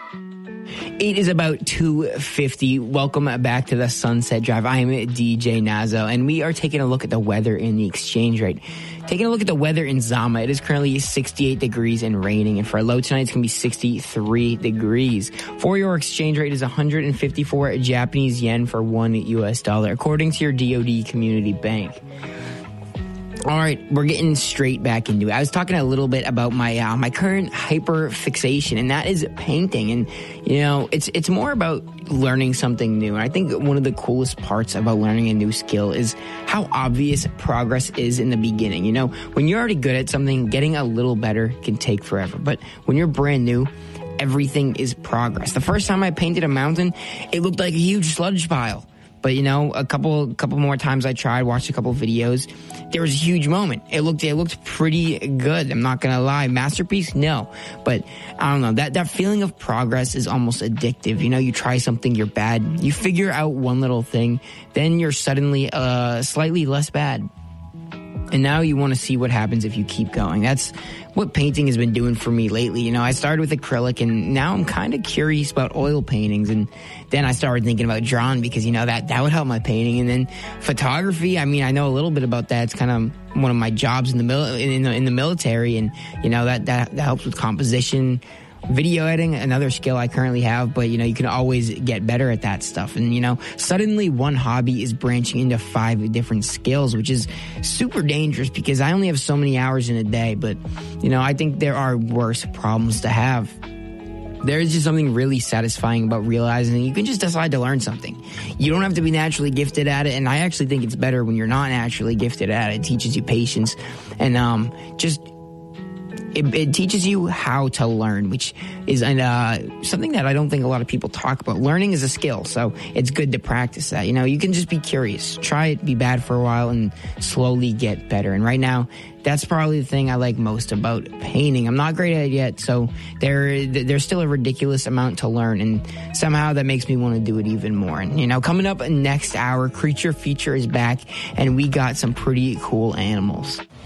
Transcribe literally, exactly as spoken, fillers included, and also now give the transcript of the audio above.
It is about two fifty. Welcome back to the Sunset Drive. I am D J Nazo, and we are taking a look at the weather in the exchange rate. Taking a look at the weather in Zama, it is currently sixty-eight degrees and raining, and for a low tonight, it's going to be sixty-three degrees. For your exchange rate is one hundred fifty-four Japanese yen for one U S dollar, according to your D O D Community Bank. All right, we're getting straight back into it. I was talking a little bit about my uh, my current hyper fixation, and that is painting. And you know, it's it's more about learning something new. And I think one of the coolest parts about learning a new skill is how obvious progress is in the beginning. You know, when you're already good at something, getting a little better can take forever. But when you're brand new, everything is progress. The first time I painted a mountain, it looked like a huge sludge pile. But, you know, a couple couple more times I tried, watched a couple of videos, there was a huge moment. It looked it looked pretty good. I'm not going to lie. Masterpiece? No. But, I don't know, that, that feeling of progress is almost addictive. You know, you try something, you're bad. You figure out one little thing, then you're suddenly uh, slightly less bad. And now you want to see what happens if you keep going. That's what painting has been doing for me lately. You know, I started with acrylic, and now I'm kind of curious about oil paintings. And then I started thinking about drawing because, you know, that, that would help my painting. And then photography, I mean, I know a little bit about that. It's kind of one of my jobs in the mil- in the, in the military. And, you know, that, that, that helps with composition. Video editing, another skill I currently have, but, you know, you can always get better at that stuff. And, you know, suddenly one hobby is branching into five different skills, which is super dangerous because I only have so many hours in a day. But, you know, I think there are worse problems to have. There is just something really satisfying about realizing that you can just decide to learn something. You don't have to be naturally gifted at it, and I actually think it's better when you're not naturally gifted at it. It teaches you patience and um, just... It, it teaches you how to learn, which is uh, something that I don't think a lot of people talk about. Learning is a skill, so it's good to practice that. You know, you can just be curious. Try it, be bad for a while, and slowly get better. And right now, that's probably the thing I like most about painting. I'm not great at it yet, so there, there's still a ridiculous amount to learn, and somehow that makes me want to do it even more. And, you know, coming up next hour, Creature Feature is back, and we got some pretty cool animals.